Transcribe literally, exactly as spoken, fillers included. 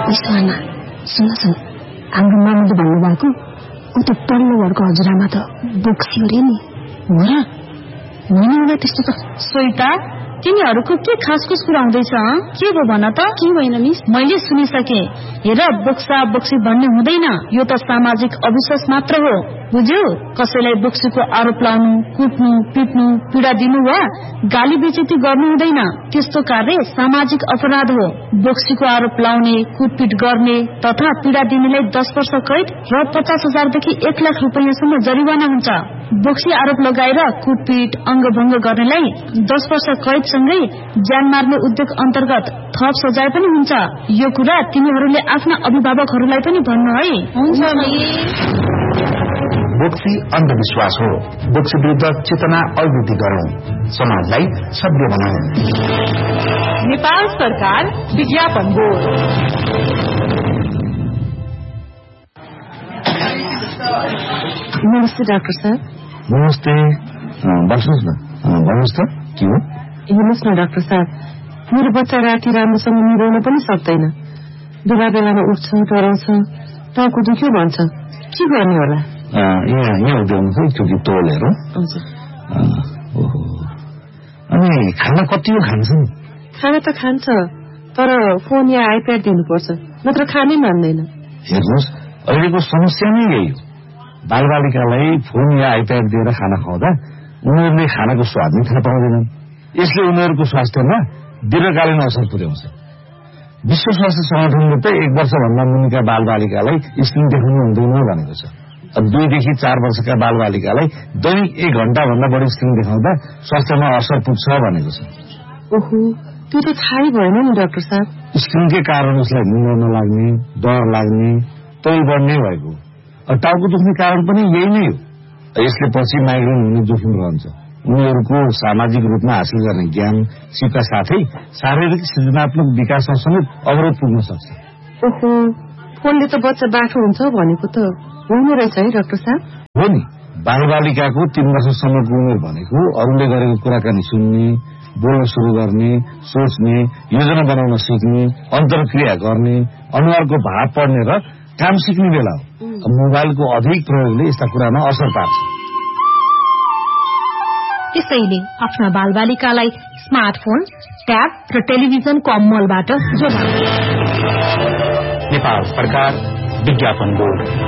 ईश्वरमा सुन सुन हाम्रो मामुले भन्नुभएको उता पल्लो घरको हजुरआमा त बोक्सी अरे नि हो र? होइन होला त्यस्तो त। सोइता तिमीहरूको के खासखुस कुरा हुँदैछ? के भयो भन त? के भएन मिस? मैले सुनिसके। हेर बोक्सा बोक्सी भन्ने हुँदैन, यो त सामाजिक अविश्वास मात्र हो, बुझ्यौ? कसैलाई बोक्सीको आरोप लाउनु, कुट्नु, पिट्नु, पीडा दिनु वा गाली बेइज्जती गर्नु हुँदैन। त्यस्तो कार्य सामाजिक अपराध हो। बोक्सीको आरोप लाउने, कुटपिट गर्ने तथा पीडा दिनेलाई दस वर्ष कैद र पचास हजारदेखि एक लाख रुपियाँसम्म जरिवाना हुन्छ। बोक्सी आरोप लगाएर कुटपिट अङ्गभङ्ग गर्नेलाई दस वर्ष कैदसँगै ज्यान मार्ने उद्योग अन्तर्गत थप सजाय पनि हुन्छ। यो कुरा तिमीहरूले आफ्ना अभिभावकहरूलाई पनि भन्नु है। हुन्छ। बोक्सी अन्धविश्वास हो। बोक्सी विरुद्ध चेतना अभिवृद्धि गरौं, समाजलाई सभ्य बनाऊ। नेपाल सरकार विज्ञापन बोर्ड। नमस्ते डाक्टर साहब। नमस्ते, बस्नुहोस् न। भन्नुहोस् त के हो? हेर्नुहोस् न डाक्टर साहब, मेरो बच्चा राति राम्रोसँग निदाउन पनि सक्दैन। बेला बेलामा उठ्छ, डराउँछ, टाउको दुख्यो भन्छ। के गर्ने होला? यहाँ यहाँ उठाउनुहोस् है त्यो तोलेर। हजुर। अनि खाना कति हो खान्छन्? खाना त खान्छ, तर फोन या आइप्याड दिनुपर्छ, नत्र खानै मान्दैन। हेर्नुहोस्, अहिलेको समस्या नै यही हो। बालबालिकालाई फोन या आइप्याड दिएर खाना खुवाउँदा उनीहरूले खानाको स्वाद नै थाहा पाउँदैनन्। यसले उनीहरूको स्वास्थ्यमा दीर्घकालीन असर पुर्याउँछ। विश्व स्वास्थ्य संगठनले त एक वर्षभन्दा मुनिका बालबालिकालाई स्क्रिन देखाउनु हुँदैन भनेको छ। दुईदेखि चार वर्षका बालबालिकालाई दैनिक एक घण्टा भन्दा बढी स्क्रिन देखाउँदा स्वास्थ्यमा असर पुग्छ भनेको छ। ओहो, त्यो त थाहै भएन नि डाक्टर साहब। स्क्रिनकै कारण उसलाई निद्रा नलाग्ने, डर लाग्ने, तौल बढ्ने भएको। टाउको दुख्ने कारण पनि यही नै हो। यसले पछि माइग्रेन हुने जोखिम रहन्छ। उनीहरूको सामाजिक रूपमा हासिल गर्ने ज्ञान सिपका साथै शारीरिक सृजनात्मक विकासमा समेत अवरोध पुग्न सक्छ। ओहो, फोनले त बच्चा बाठो हुन्छ भनेको त होइन रहेछ है डाक्टर साहब? हो नि, बालबालिकाको तीन वर्षसम्मको उमेर भनेको अरूले गरेको कुराकानी सुन्ने, बोल्न सुरु गर्ने, सोच्ने, योजना बनाउन सिक्ने, अन्तर्क्रिया गर्ने, अनुहारको भाव पढ्ने र काम सिक्ने बेला हो। मोबाइलको अधिक प्रयोगले यस्ता कुरामा असर पार्छ। त्यसैले आफ्ना बालबालिकालाई स्मार्टफोन, ट्याब र टेलिभिजनको अमलबाट जोगाउनु। नेपाल सरकार विज्ञापन बोर्ड।